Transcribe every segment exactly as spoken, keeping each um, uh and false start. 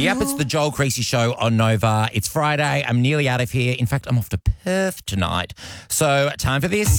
Yep, it's the Joel Creasy Show on Nova. It's Friday. I'm nearly out of here. In fact, I'm off to Perth tonight. So, time for this.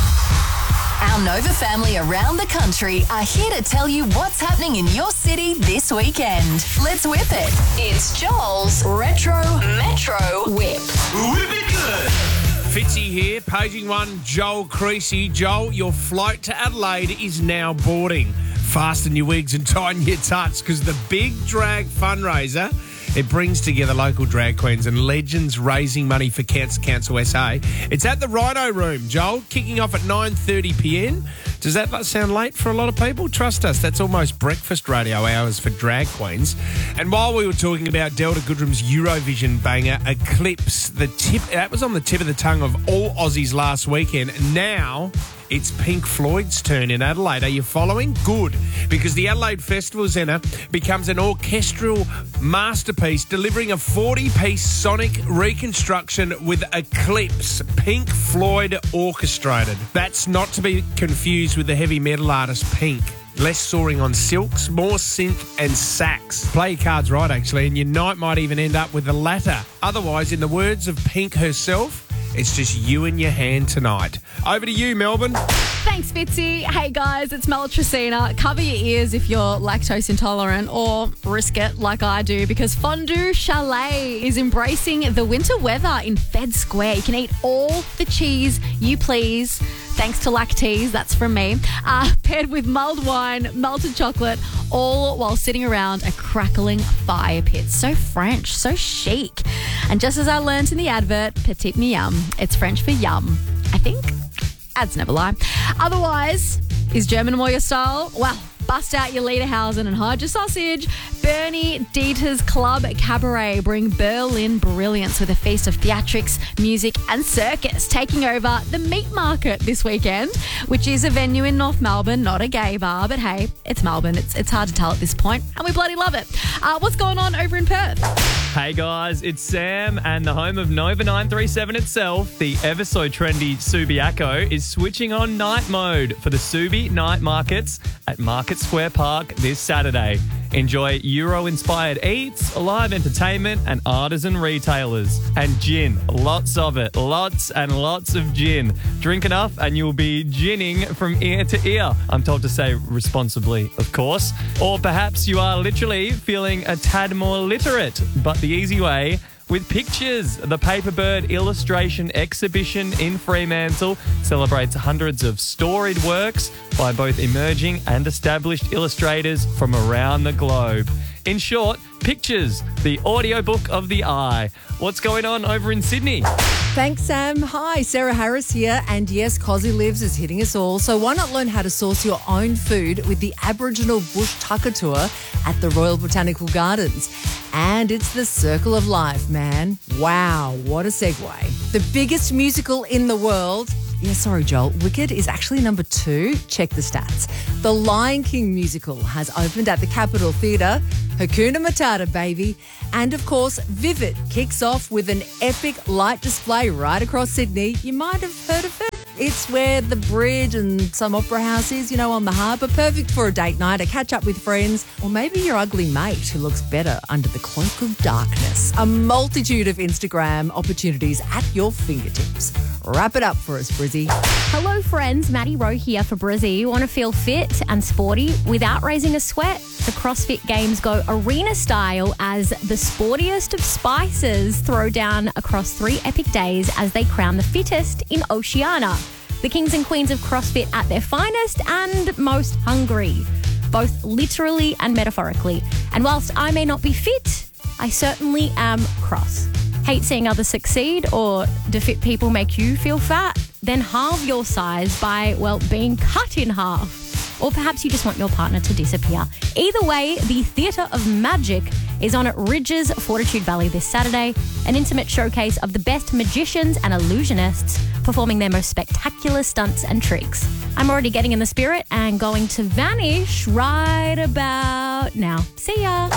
Our Nova family around the country are here to tell you what's happening in your city this weekend. Let's whip it. It's Joel's Retro Metro Whip. Whip it good. Fitzy here, paging one, Joel Creasy. Joel, your flight to Adelaide is now boarding. Fasten your wigs and tighten your tucks because the big drag fundraiser, it brings together local drag queens and legends raising money for Cancer Council S A. It's at the Rhino Room, Joel, kicking off at nine thirty p m. Does that sound late for a lot of people? Trust us, that's almost breakfast radio hours for drag queens. And while we were talking about Delta Goodrem's Eurovision banger, Eclipse, the tip that was on the tip of the tongue of all Aussies last weekend. Now it's Pink Floyd's turn in Adelaide. Are you following? Good. Because the Adelaide Festival Centre becomes an orchestral masterpiece, delivering a forty-piece sonic reconstruction with Eclipse, Pink Floyd orchestrated. That's not to be confused with the heavy metal artist Pink. Less soaring on silks, more synth and sax. Play your cards right, actually, and your night might even end up with the latter. Otherwise, in the words of Pink herself, it's just you and your hand tonight. Over to you, Melbourne. Thanks, Fitzy. Hey, guys, it's Mel Tracina. Cover your ears if you're lactose intolerant, or risk it like I do, because Fondue Chalet is embracing the winter weather in Fed Square. You can eat all the cheese you please, thanks to Lactese, that's from me, uh, paired with mulled wine, melted chocolate, all while sitting around a crackling fire pit. So French, so chic. And just as I learnt in the advert, petit miam, it's French for yum, I think. Ads never lie. Otherwise, is German more your style? Well, bust out your Lederhausen and hide your sausage. Bernie Dieter's Club Cabaret bring Berlin brilliance with a feast of theatrics, music and circus, taking over the Meat Market this weekend, which is a venue in North Melbourne, not a gay bar, but hey, it's Melbourne. It's, it's hard to tell at this point, and we bloody love it. Uh, what's going on over in Perth? Hey guys, it's Sam, and the home of Nova nine three seven itself, the ever so trendy Subiaco, is switching on night mode for the Subi night markets at Market Square Park this Saturday. Enjoy Euro-inspired eats, live entertainment and artisan retailers. And gin, lots of it, lots and lots of gin. Drink enough and you'll be ginning from ear to ear. I'm told to say responsibly, of course. Or perhaps you are literally feeling a tad more literate, but the easy way, with pictures. The Paperbird Illustration Exhibition in Fremantle celebrates hundreds of storied works by both emerging and established illustrators from around the globe. In short, pictures, the audiobook of the eye. What's going on over in Sydney? Thanks, Sam. Hi, Sarah Harris here. And yes, Cosy Lives is hitting us all. So why not learn how to source your own food with the Aboriginal Bush Tucker Tour at the Royal Botanical Gardens? And it's the Circle of Life, man. Wow, what a segue. The biggest musical in the world. Yeah, sorry, Joel. Wicked is actually number two. Check the stats. The Lion King musical has opened at the Capitol Theatre. Hakuna Matata, baby. And, of course, Vivid kicks off with an epic light display right across Sydney. You might have heard of it. It's where the bridge and some opera house is, you know, on the harbour. Perfect for a date night, a catch-up with friends, or maybe your ugly mate who looks better under the cloak of darkness. A multitude of Instagram opportunities at your fingertips. Wrap it up for us, Brizzy. Hello, friends. Maddie Rowe here for Brizzy. You want to feel fit and sporty without raising a sweat? The CrossFit Games go arena style as the sportiest of spices throw down across three epic days as they crown the fittest in Oceania. The kings and queens of CrossFit at their finest and most hungry, both literally and metaphorically. And whilst I may not be fit, I certainly am cross. Hate seeing others succeed, or do fit people make you feel fat? Then halve your size by, well, being cut in half. Or perhaps you just want your partner to disappear. Either way, the Theatre of Magic is on at Ridges Fortitude Valley this Saturday, an intimate showcase of the best magicians and illusionists performing their most spectacular stunts and tricks. I'm already getting in the spirit and going to vanish right about now. See ya.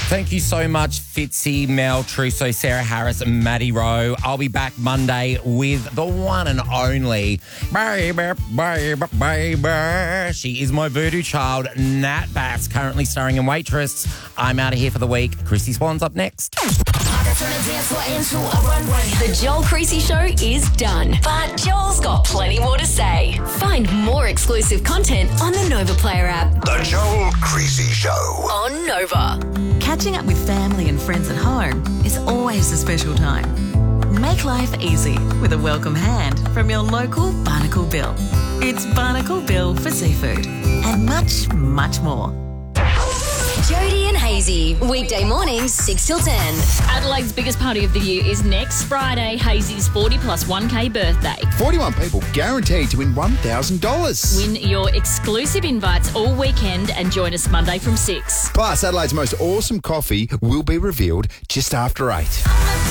Thank you so much, Fitzy, Mel Trusso, Sarah Harris, and Maddie Rowe. I'll be back Monday with the one and only baby, baby, baby. She is my voodoo child, Nat Bass, currently starring in Waitress. I'm out of here for the week. Chrissy Swan's up next. The Joel Creasy Show is done, but Joel's got plenty more to say. Find more exclusive content on the Nova Player app. The Joel Creasy Show On Nova. Catching up with family and friends at home is always a special time. Make life easy with a welcome hand from your local Barnacle Bill. It's Barnacle Bill for seafood and much, much more. Jody and Hazy, weekday mornings, six till ten. Adelaide's biggest party of the year is next Friday, Hazy's forty plus one K birthday. forty-one people guaranteed to win one thousand dollars. Win your exclusive invites all weekend and join us Monday from six. Plus, Adelaide's most awesome coffee will be revealed just after eight.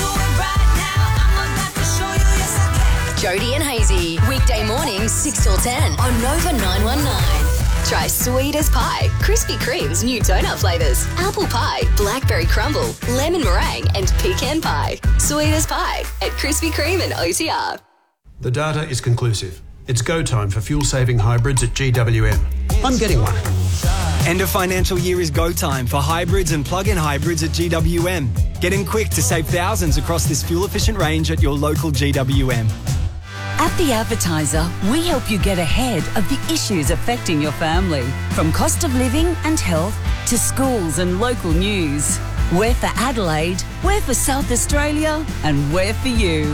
Jody and Hazy, weekday mornings, six till ten on Nova nine one nine. Try sweet as pie, Krispy Kreme's new donut flavours, apple pie, blackberry crumble, lemon meringue and pecan pie. Sweet as pie at Krispy Kreme and O T R. The data is conclusive. It's go time for fuel-saving hybrids at G W M. I'm getting one. End of financial year is go time for hybrids and plug-in hybrids at G W M. Get in quick to save thousands across this fuel-efficient range at your local G W M. At The Advertiser, we help you get ahead of the issues affecting your family. From cost of living and health to schools and local news. We're for Adelaide, we're for South Australia, and we're for you.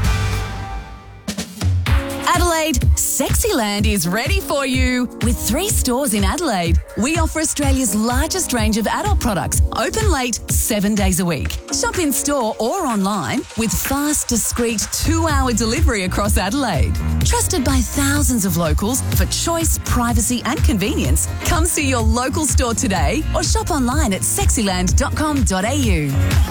Adelaide, Sexyland is ready for you. With three stores in Adelaide, we offer Australia's largest range of adult products, open late, seven days a week. Shop in store or online with fast, discreet two-hour delivery across Adelaide. Trusted by thousands of locals for choice, privacy and convenience. Come see your local store today or shop online at sexyland dot com dot a u.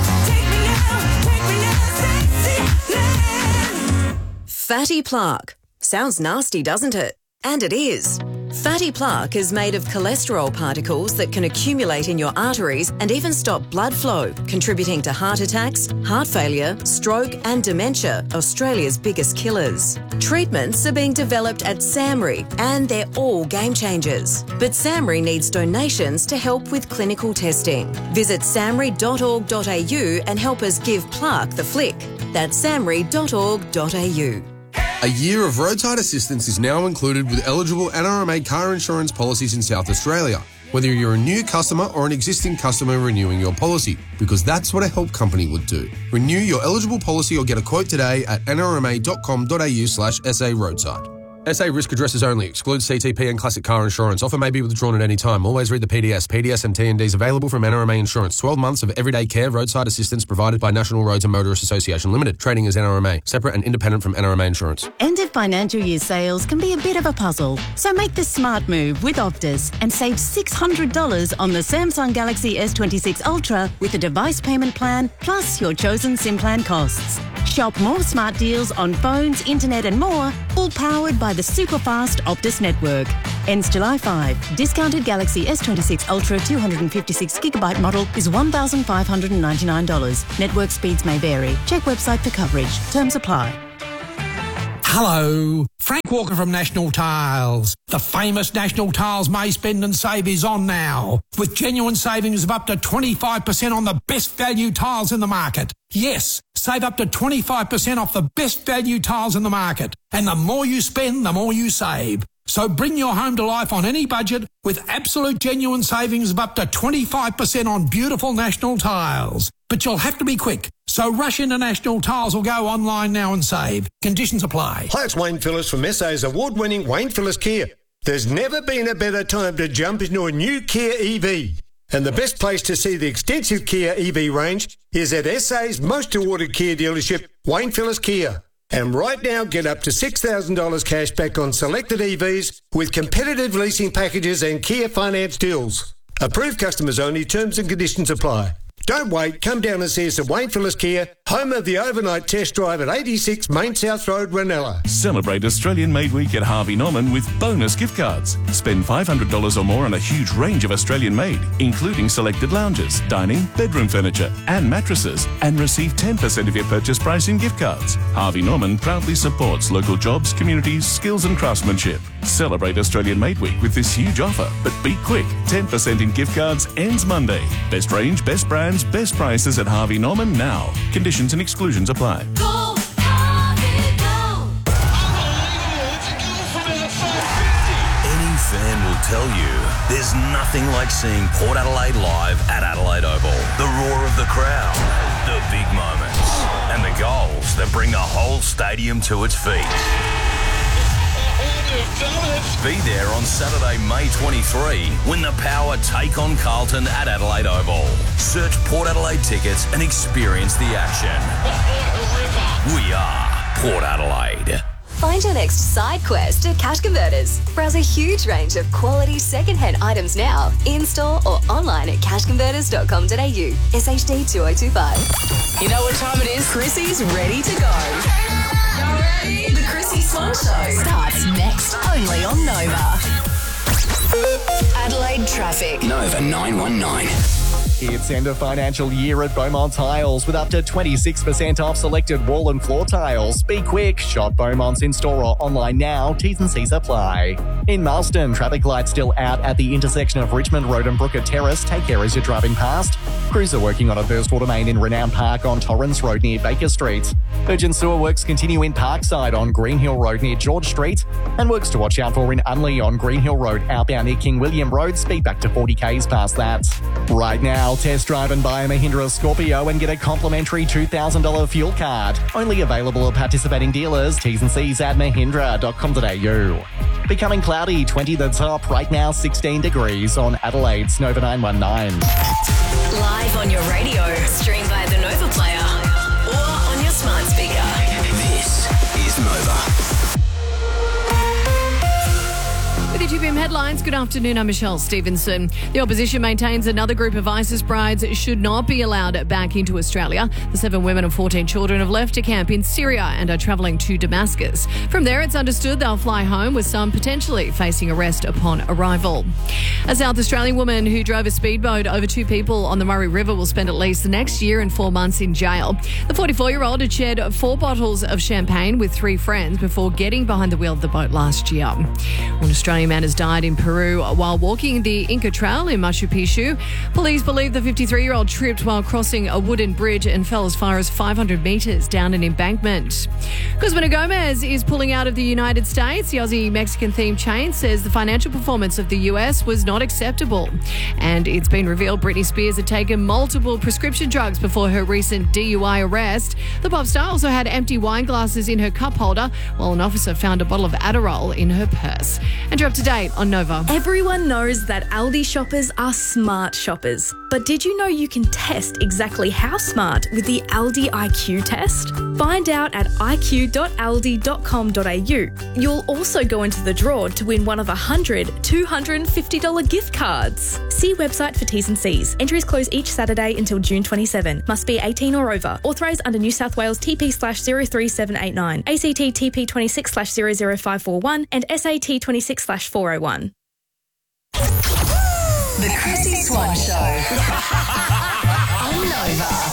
Fatty plaque. Sounds nasty, doesn't it? And it is. Fatty plaque is made of cholesterol particles that can accumulate in your arteries and even stop blood flow, contributing to heart attacks, heart failure, stroke and dementia, Australia's biggest killers. Treatments are being developed at SAMRI and they're all game changers. But SAMRI needs donations to help with clinical testing. Visit samri dot org dot a u and help us give plaque the flick. That's samri dot org dot a u. A year of roadside assistance is now included with eligible N R M A car insurance policies in South Australia, whether you're a new customer or an existing customer renewing your policy, because that's what a help company would do. Renew your eligible policy or get a quote today at n r m a dot com dot a u slash s a roadside. S A risk addresses only. Excludes C T P and classic car insurance. Offer may be withdrawn at any time. Always read the P D S. P D S and T N Ds available from N R M A Insurance. twelve months of everyday care roadside assistance provided by National Roads and Motorists Association Limited. Trading as N R M A. Separate and independent from N R M A Insurance. End of financial year sales can be a bit of a puzzle. So make the smart move with Optus and save six hundred dollars on the Samsung Galaxy S twenty-six Ultra with a device payment plan plus your chosen SIM plan costs. Shop more smart deals on phones, internet and more, all powered by the super fast Optus network. Ends July fifth. Discounted Galaxy S twenty-six Ultra two hundred fifty-six gigabyte model is one thousand five hundred ninety-nine dollars. Network speeds may vary. Check website for coverage. Terms apply. Hello, Frank Walker from National Tiles. The famous National Tiles May Spend and Save is on now, with genuine savings of up to twenty-five percent on the best value tiles in the market. Yes, save up to twenty-five percent off the best value tiles in the market. And the more you spend, the more you save. So bring your home to life on any budget with absolute genuine savings of up to twenty-five percent on beautiful National Tiles. But you'll have to be quick. So rush into National Tiles or go online now and save. Conditions apply. Hi, it's Wayne Phillips from S A's award-winning Wayne Phillips Kia. There's never been a better time to jump into a new Kia E V. And the best place to see the extensive Kia E V range is at S A's most awarded Kia dealership, Wayne Phillips Kia. And right now, get up to six thousand dollars cash back on selected E Vs with competitive leasing packages and Kia finance deals. Approved customers only. Terms and conditions apply. Don't wait. Come down and see us at Wayne Phillips Kia, home of the overnight test drive at eighty-six Main South Road, Ranella. Celebrate Australian Made Week at Harvey Norman with bonus gift cards. Spend five hundred dollars or more on a huge range of Australian made, including selected lounges, dining, bedroom furniture and mattresses, and receive ten percent of your purchase price in gift cards. Harvey Norman proudly supports local jobs, communities, skills and craftsmanship. Celebrate Australian Made Week with this huge offer, but be quick. ten percent in gift cards ends Monday. Best range, best brands, best prices at Harvey Norman now. Conditions and exclusions apply. Go, Harvey, go. Any fan will tell you there's nothing like seeing Port Adelaide live at Adelaide Oval. The roar of the crowd, the big moments, and the goals that bring the whole stadium to its feet. Be there on Saturday, May twenty-third, when the Power take on Carlton at Adelaide Oval. Search Port Adelaide tickets and experience the action. We are Port Adelaide. Find your next side quest at Cash Converters. Browse a huge range of quality second-hand items now, in-store or online at cash converters dot com dot a u. S H D two oh two five. You know what time it is? Chrissy's ready to go. You ready? The Chrissy Swan Show Starts next, only on Nova. Adelaide traffic. Nova nine one nine. It's end of financial year at Beaumont Tiles with up to twenty-six percent off selected wall and floor tiles. Be quick, shop Beaumont's in-store or online now. T's and C's apply. In Marston, traffic lights still out at the intersection of Richmond Road and Brooker Terrace. Take care as you're driving past. Crews are working on a burst water main in Renown Park on Torrens Road near Baker Street. Urgent sewer works continue in Parkside on Green Hill Road near George Street. And works to watch out for in Unley on Green Hill Road outbound near King William Road. Speed back to forty kays past that. Right now, test drive and buy a Mahindra Scorpio and get a complimentary two thousand dollars fuel card. Only available at participating dealers. T's and C's at mahindra dot com dot a u. Becoming cloudy, twenty the top. Right now, sixteen degrees on Adelaide's Nova nine one nine. Live on your radio, stream via the Nova Player or on your smart speaker. This is Nova. With your two P M headlines, good afternoon, I'm Michelle Stevenson. The opposition maintains another group of ISIS brides should not be allowed back into Australia. The seven women and fourteen children have left a camp in Syria and are travelling to Damascus. From there, it's understood they'll fly home, with some potentially facing arrest upon arrival. A South Australian woman who drove a speedboat over two people on the Murray River will spend at least the next year and four months in jail. The forty-four-year-old had shared four bottles of champagne with three friends before getting behind the wheel of the boat last year. One Australian man has died in Peru while walking the Inca Trail in Machu Picchu. Police believe the fifty-three-year-old tripped while crossing a wooden bridge and fell as far as five hundred metres down an embankment. Cosmina Gomez is pulling out of the United States. The Aussie-Mexican-themed chain says the financial performance of the U S was not acceptable. And it's been revealed Britney Spears had taken multiple prescription drugs before her recent D U I arrest. The pop star also had empty wine glasses in her cup holder, while an officer found a bottle of Adderall in her purse. And you're up to date on Nova. Everyone knows that Aldi shoppers are smart shoppers. But did you know you can test exactly how smart with the Aldi I Q test? Find out at i q dot aldi dot com dot a u. You'll also go into the draw to win one of one hundred two hundred fifty dollars gift cards. See website for T's and C's. Entries close each Saturday until June twenty-seventh. Must be eighteen or over. Authorised under New South Wales T P slash zero three seven eight nine, A C T T P twenty-six slash zero zero five four one and S A T twenty-six slash four oh one. The Chrissy Swan Show on Nova.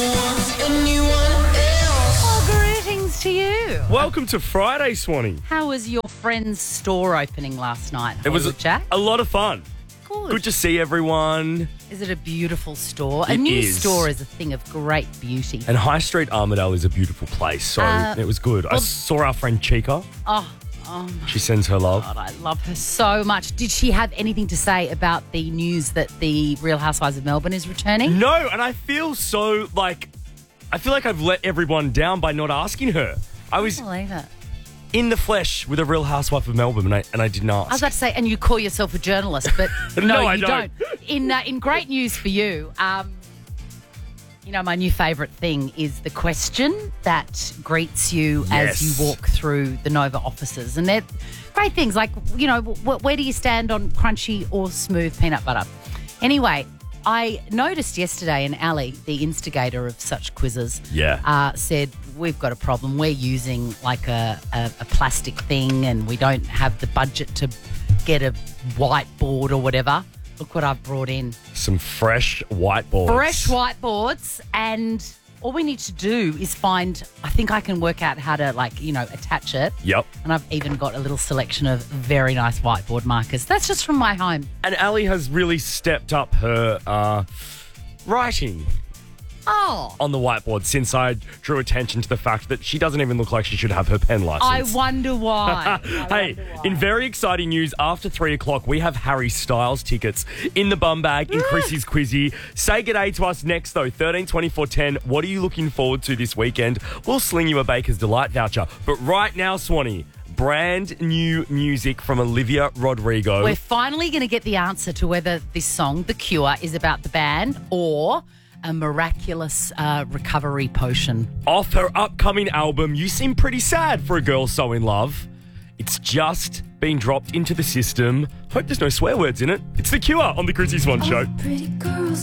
Oh, greetings to you. Welcome to Friday, Swanee. How was your friend's store opening last night? It was a, Jack? a lot of fun. Good. Good to see everyone. Is it a beautiful store? It a new is. store is a thing of great beauty. And High Street Armadale is a beautiful place, so Uh, it was good. I well- saw our friend Chica. Oh, oh my She sends her love. God, I love her so much. Did she have anything to say about the news that the Real Housewives of Melbourne is returning? No, and I feel so like I feel like I've let everyone down by not asking her. I was I believe it. in the flesh with a Real Housewife of Melbourne, and I, and I did not. I was about to say, and you call yourself a journalist, but no, No, I you don't. In uh, in great news for you, um, you know, my new favourite thing is the question that greets you Yes. as you walk through the Nova offices, and they're great things like, you know, wh- where do you stand on crunchy or smooth peanut butter? Anyway, I noticed yesterday, and Ali, the instigator of such quizzes, Yeah. uh, said, we've got a problem. We're using like a, a, a plastic thing and we don't have the budget to get a whiteboard or whatever. Look what I've brought in. Some fresh whiteboards. Fresh whiteboards, and all we need to do is find, I think I can work out how to, like, you know, attach it. Yep. And I've even got a little selection of very nice whiteboard markers. That's just from my home. And Ali has really stepped up her uh, writing Oh. on the whiteboard since I drew attention to the fact that she doesn't even look like she should have her pen license. I wonder why. I Hey, in very exciting news, after three o'clock, we have Harry Styles tickets in the bum bag in Chrissy's Quizzy. Say g'day to us next, though, thirteen twenty-four ten. What are you looking forward to this weekend? We'll sling you a Baker's Delight voucher. But right now, Swanee, brand new music from Olivia Rodrigo. We're finally going to get the answer to whether this song, The Cure, is about the band or a miraculous uh, recovery potion. Off her upcoming album, You Seem Pretty Sad for a Girl So In Love. It's just been dropped into the system. Hope there's no swear words in it. It's The Cure on The Chrissy Swan Show.